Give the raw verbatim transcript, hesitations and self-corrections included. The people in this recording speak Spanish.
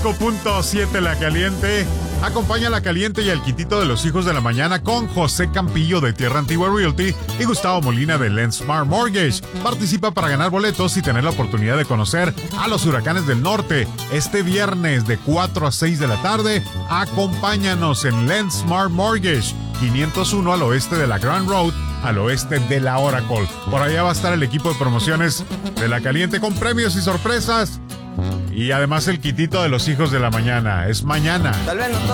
cinco punto siete La Caliente. Acompaña a La Caliente y al Quitito de los Hijos de la Mañana con José Campillo de Tierra Antigua Realty y Gustavo Molina de Lensmart Mortgage. Participa para ganar boletos y tener la oportunidad de conocer a los Huracanes del Norte este viernes de cuatro a seis de la tarde. Acompáñanos en Lensmart Mortgage, quinientos uno al oeste de la Grand Road, al oeste de la Oracle. Por allá va a estar el equipo de promociones de La Caliente con premios y sorpresas. Y además el Quitito de los Hijos de la Mañana. Es mañana. Tal vez no